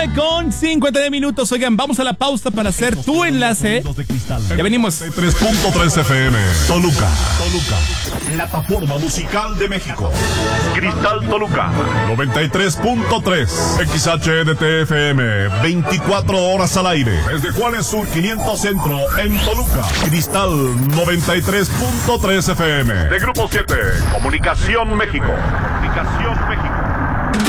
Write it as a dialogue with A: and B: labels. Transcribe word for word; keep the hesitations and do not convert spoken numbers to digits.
A: nueve con cincuenta y nueve minutos. Oigan, vamos a la pausa para hacer tu enlace. Ya venimos.
B: tres punto tres F M, Toluca. Toluca. Plataforma musical de México. Cristal Toluca. noventa y tres punto tres. X H D T F M. veinticuatro horas al aire. Desde Juárez Sur quinientos Centro en Toluca. Cristal noventa y tres punto tres F M. De Grupo siete. Comunicación México. Comunicación México.